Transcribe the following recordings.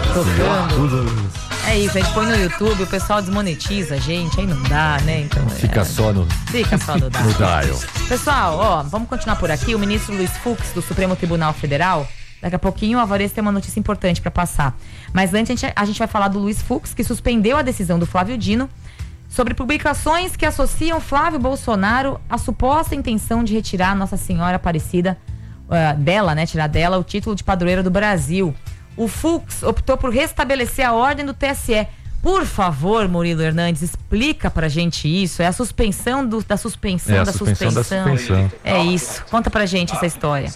tocando. É isso, a gente põe no YouTube, o pessoal desmonetiza a gente, aí não dá, né? Então, fica só no dial. Pessoal, ó, vamos continuar por aqui. O ministro Luiz Fux, do Supremo Tribunal Federal, daqui a pouquinho o Alvarez tem uma notícia importante para passar. Mas antes a gente vai falar do Luiz Fux, que suspendeu a decisão do Flávio Dino sobre publicações que associam Flávio Bolsonaro à suposta intenção de retirar Nossa Senhora Aparecida tirar dela o título de padroeira do Brasil. O Fux optou por restabelecer a ordem do TSE. Por favor, Murilo Hernandes, explica pra gente isso. É a suspensão da suspensão da suspensão. É isso. Conta pra gente essa história.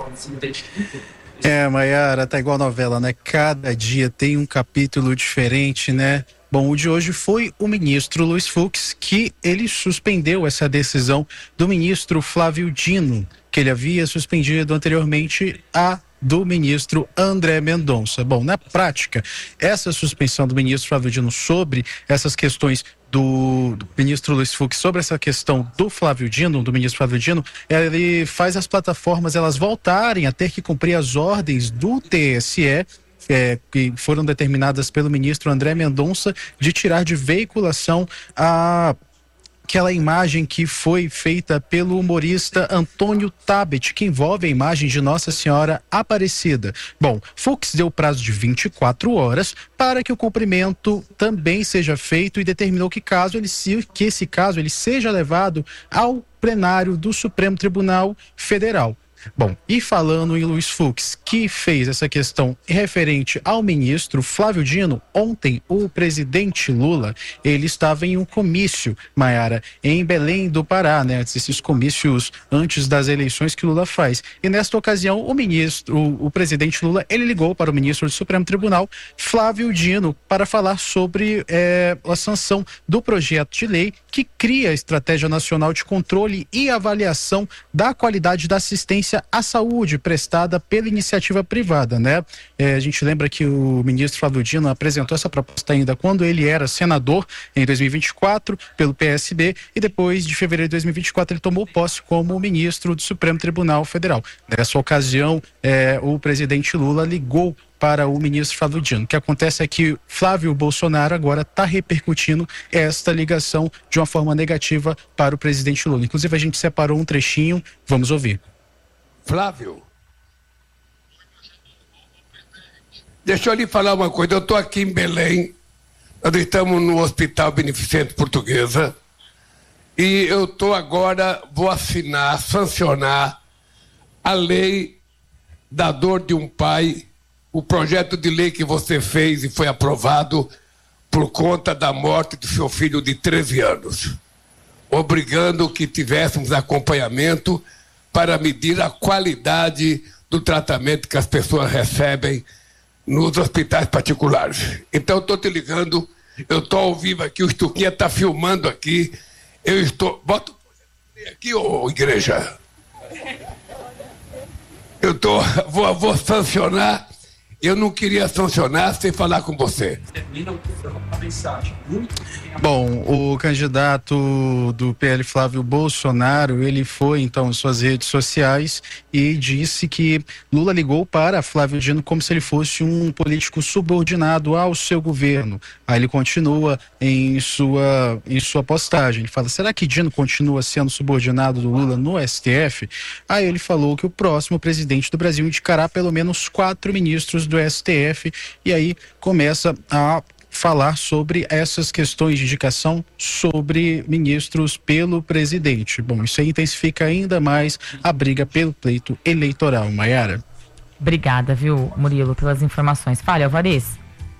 Maiara, tá igual novela, né? Cada dia tem um capítulo diferente, né? Bom, o de hoje foi o ministro Luiz Fux, que ele suspendeu essa decisão do ministro Flávio Dino, que ele havia suspendido anteriormente do ministro André Mendonça. Bom, na prática, essa suspensão do ministro Flávio Dino sobre essas questões do ministro Luiz Fux, sobre essa questão do ministro Flávio Dino, ele faz as plataformas elas voltarem a ter que cumprir as ordens do TSE, que foram determinadas pelo ministro André Mendonça, de tirar de veiculação aquela imagem que foi feita pelo humorista Antônio Tabet, que envolve a imagem de Nossa Senhora Aparecida. Bom, Fux deu prazo de 24 horas para que o cumprimento também seja feito e determinou que esse caso ele seja levado ao plenário do Supremo Tribunal Federal. Bom, e falando em Luiz Fux, que fez essa questão referente ao ministro Flávio Dino, ontem o presidente Lula, ele estava em um comício, Maiara, em Belém do Pará, né? Esses comícios antes das eleições que Lula faz. E nesta ocasião, o presidente Lula, ele ligou para o ministro do Supremo Tribunal, Flávio Dino, para falar sobre a sanção do projeto de lei que cria a Estratégia Nacional de Controle e Avaliação da Qualidade da Assistência à saúde prestada pela iniciativa privada, né? A gente lembra que o ministro Flávio Dino apresentou essa proposta ainda quando ele era senador em 2024 pelo PSB e depois de fevereiro de 2024 ele tomou posse como ministro do Supremo Tribunal Federal. Nessa ocasião, o presidente Lula ligou para o ministro Flávio Dino. O que acontece é que Flávio Bolsonaro agora está repercutindo esta ligação de uma forma negativa para o presidente Lula. Inclusive a gente separou um trechinho, vamos ouvir. Flávio, deixa eu lhe falar uma coisa. Eu estou aqui em Belém, nós estamos no Hospital Beneficente Portuguesa e eu estou agora, vou sancionar a lei da dor de um pai, o projeto de lei que você fez e foi aprovado por conta da morte do seu filho de 13 anos, obrigando que tivéssemos acompanhamento para medir a qualidade do tratamento que as pessoas recebem nos hospitais particulares. Então, eu estou te ligando, eu estou ao vivo aqui, o Stuquinha está filmando aqui, eu estou... Bota aqui, ô igreja. Eu vou sancionar, eu não queria sancionar sem falar com você. Bom, o candidato do PL, Flávio Bolsonaro, ele foi então em suas redes sociais e disse que Lula ligou para Flávio Dino como se ele fosse um político subordinado ao seu governo. Aí ele continua em sua postagem, ele fala, será que Dino continua sendo subordinado do Lula no STF? Aí ele falou que o próximo presidente do Brasil indicará pelo menos 4 ministros do STF e aí começa a falar sobre essas questões de indicação sobre ministros pelo presidente. Bom, isso aí intensifica ainda mais a briga pelo pleito eleitoral, Maiara. Obrigada, viu, Murilo, pelas informações. Fale, Alvarez.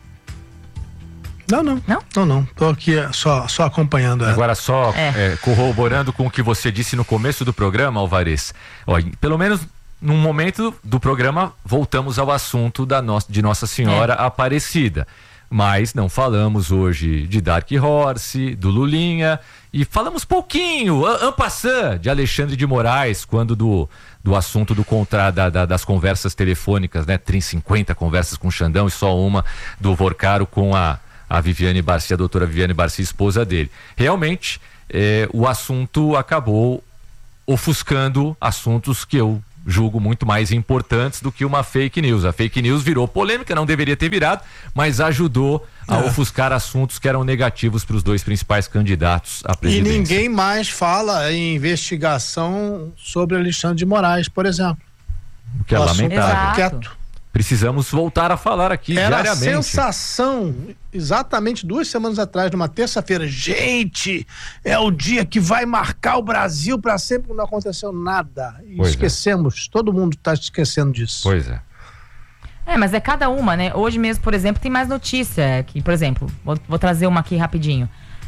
Não. Tô aqui só acompanhando. Agora corroborando com o que você disse no começo do programa, Alvarez. Pelo menos num momento do programa voltamos ao assunto de Nossa Senhora Aparecida. Mas não falamos hoje de Dark Horse, do Lulinha, e falamos pouquinho, en passant, de Alexandre de Moraes, quando do assunto das conversas telefônicas, né? 50 conversas com o Xandão e só uma do Vorcaro com a Viviane Barcia, a doutora Viviane Barcia, esposa dele. Realmente, o assunto acabou ofuscando assuntos que eu julgo, muito mais importantes do que uma fake news. A fake news virou polêmica, não deveria ter virado, mas ajudou a ofuscar assuntos que eram negativos para os dois principais candidatos à presidência. E ninguém mais fala em investigação sobre Alexandre de Moraes, por exemplo. O que é lamentável. Quieto. Precisamos voltar a falar aqui diariamente. Era a sensação, exatamente 2 semanas atrás, numa terça-feira. Gente, é o dia que vai marcar o Brasil para sempre, não aconteceu nada. E esquecemos, todo mundo está esquecendo disso. Pois é. Mas é cada uma, né? Hoje mesmo, por exemplo, tem mais notícia. Que, por exemplo, vou trazer uma aqui rapidinho.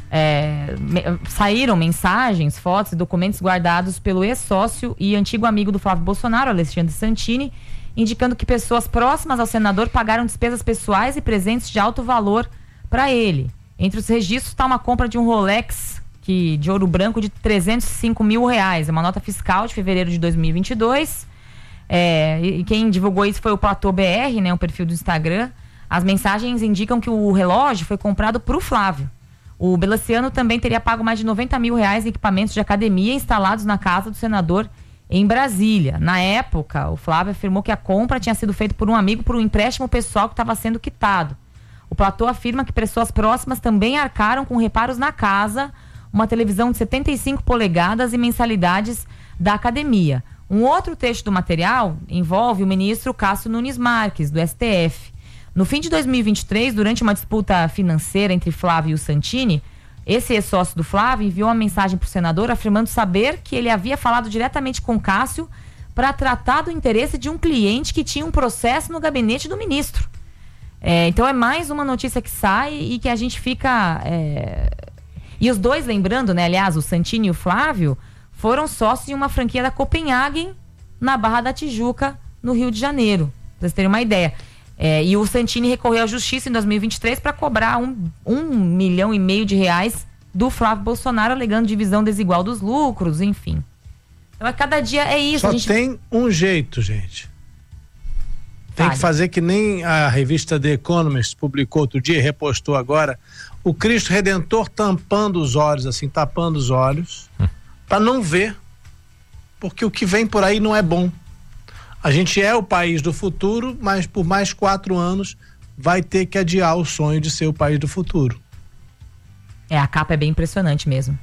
Saíram mensagens, fotos e documentos guardados pelo ex-sócio e antigo amigo do Flávio Bolsonaro, Alexandre Santini, indicando que pessoas próximas ao senador pagaram despesas pessoais e presentes de alto valor para ele. Entre os registros está uma compra de um Rolex de ouro branco de R$305 mil. É uma nota fiscal de fevereiro de 2022. E quem divulgou isso foi o Platô BR, né, um perfil do Instagram. As mensagens indicam que o relógio foi comprado para o Flávio. O Belaciano também teria pago mais de R$90 mil em equipamentos de academia instalados na casa do senador em Brasília. Na época, o Flávio afirmou que a compra tinha sido feita por um amigo por um empréstimo pessoal que estava sendo quitado. O Platô afirma que pessoas próximas também arcaram com reparos na casa, uma televisão de 75 polegadas e mensalidades da academia. Um outro trecho do material envolve o ministro Cássio Nunes Marques, do STF. No fim de 2023, durante uma disputa financeira entre Flávio e o Santini, esse ex-sócio do Flávio enviou uma mensagem para o senador afirmando saber que ele havia falado diretamente com Cássio para tratar do interesse de um cliente que tinha um processo no gabinete do ministro. Então é mais uma notícia que sai e que a gente fica... E os dois, lembrando, né, aliás, o Santini e o Flávio foram sócios de uma franquia da Copenhagen na Barra da Tijuca, no Rio de Janeiro, para vocês terem uma ideia. E o Santini recorreu à justiça em 2023 para cobrar R$1,5 milhão do Flávio Bolsonaro, alegando divisão desigual dos lucros, enfim. Então, cada dia é isso. Só tem um jeito, gente. Tem que fazer que nem a revista The Economist publicou outro dia, repostou agora, o Cristo Redentor tampando os olhos, assim, tapando os olhos, para não ver, porque o que vem por aí não é bom. A gente é o país do futuro, mas por mais 4 anos vai ter que adiar o sonho de ser o país do futuro. A capa é bem impressionante mesmo.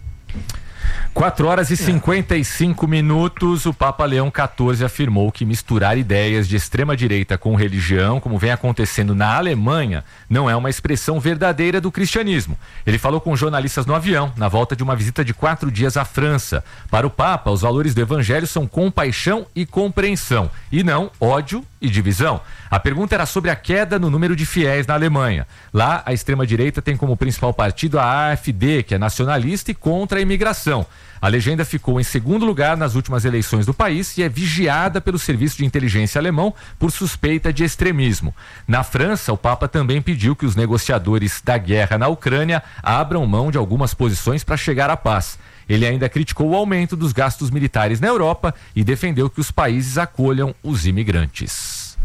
4h55, o Papa Leão XIV afirmou que misturar ideias de extrema-direita com religião, como vem acontecendo na Alemanha, não é uma expressão verdadeira do cristianismo. Ele falou com jornalistas no avião, na volta de uma visita de 4 dias à França. Para o Papa, os valores do Evangelho são compaixão e compreensão, e não ódio e divisão. A pergunta era sobre a queda no número de fiéis na Alemanha. Lá, a extrema-direita tem como principal partido a AfD, que é nacionalista e contra a imigração. A legenda ficou em segundo lugar nas últimas eleições do país e é vigiada pelo serviço de inteligência alemão por suspeita de extremismo. Na França, o Papa também pediu que os negociadores da guerra na Ucrânia abram mão de algumas posições para chegar à paz. Ele ainda criticou o aumento dos gastos militares na Europa e defendeu que os países acolham os imigrantes.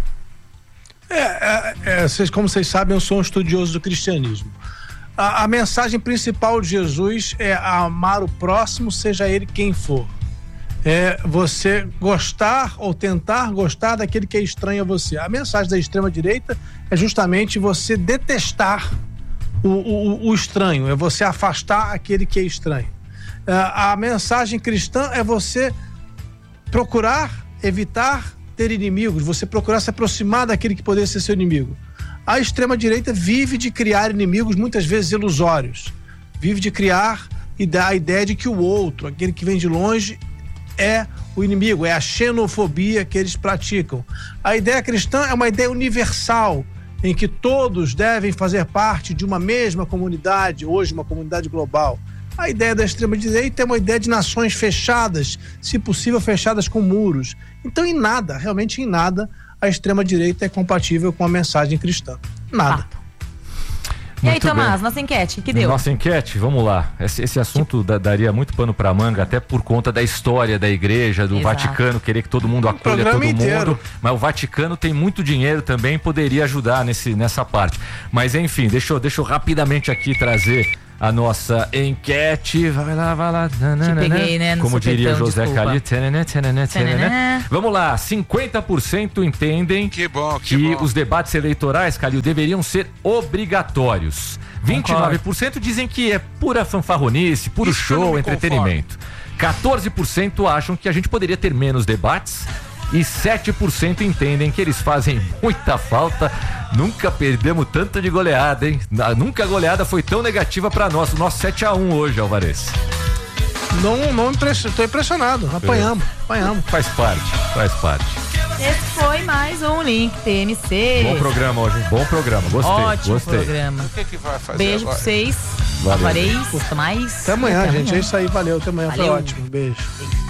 Como vocês sabem, eu sou um estudioso do cristianismo. A mensagem principal de Jesus é amar o próximo, seja ele quem for. É você gostar ou tentar gostar daquele que é estranho a você. A mensagem da extrema-direita é justamente você detestar o estranho, é você afastar aquele que é estranho. A mensagem cristã é você procurar evitar ter inimigos, você procurar se aproximar daquele que poderia ser seu inimigo. A extrema-direita vive de criar inimigos muitas vezes ilusórios, vive de criar e dar a ideia de que o outro, aquele que vem de longe, é o inimigo, é a xenofobia que eles praticam. A ideia cristã é uma ideia universal, em que todos devem fazer parte de uma mesma comunidade, hoje uma comunidade global. A ideia da extrema-direita é uma ideia de nações fechadas, se possível fechadas com muros. Então, em nada, realmente em nada, a extrema-direita é compatível com a mensagem cristã. Nada. E aí, Tomás, nossa enquete, que deu? Nossa enquete, vamos lá. Esse assunto daria muito pano pra manga, até por conta da história da igreja, do Vaticano, querer que todo mundo acolha todo mundo. Mas o Vaticano tem muito dinheiro também, poderia ajudar nessa parte. Mas enfim, deixa eu rapidamente aqui trazer a nossa enquete. Vai lá. Te peguei, né? Como diria José Calil. Vamos lá, 50% entendem que os debates eleitorais, Calil, deveriam ser obrigatórios. 29% dizem que é pura fanfarronice, puro show, entretenimento. 14% acham que a gente poderia ter menos debates. E 7% entendem que eles fazem muita falta. Nunca perdemos tanta de goleada, hein? Nunca a goleada foi tão negativa pra nós. O nosso 7-1 hoje, Alvarez. Tô impressionado. Apanhamos. Faz parte. Esse foi mais um Link TNC. Bom programa hoje, bom programa. Gostei. Programa. O que vai fazer Beijo agora? pra vocês. Alvarez, custa mais. Até amanhã, gente. É isso aí. Valeu. Até amanhã. Foi Valeu. ótimo. Beijo.